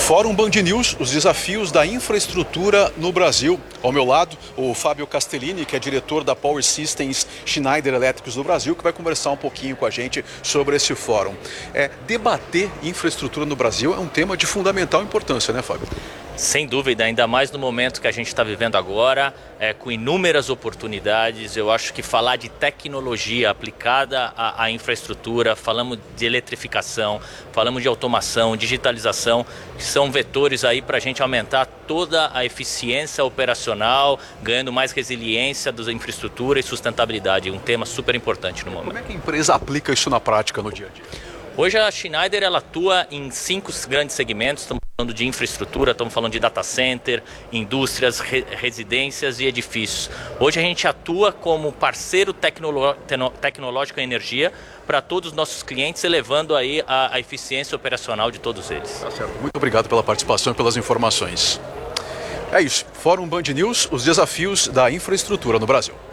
Fórum Band News, os desafios da infraestrutura no Brasil. Ao meu lado, o Fábio Castellini, que é diretor da Power Systems Schneider Electric do Brasil, que vai conversar um pouquinho com a gente sobre esse fórum. Debater infraestrutura no Brasil é um tema de fundamental importância, né, Fábio? Sem dúvida, ainda mais no momento que a gente está vivendo agora, com inúmeras oportunidades. Eu acho que falar de tecnologia aplicada à infraestrutura, falamos de eletrificação, falamos de automação, digitalização, que são vetores aí para a gente aumentar toda a eficiência operacional, ganhando mais resiliência da infraestrutura e sustentabilidade. Um tema super importante no momento. Como é que a empresa aplica isso na prática no dia a dia? Hoje a Schneider ela atua em 5 grandes segmentos. Estamos falando de infraestrutura, estamos falando de data center, indústrias, residências e edifícios. Hoje a gente atua como parceiro tecnológico em energia para todos os nossos clientes, elevando aí a eficiência operacional de todos eles. Tá certo. Muito obrigado pela participação e pelas informações. É isso. Fórum Band News, os desafios da infraestrutura no Brasil.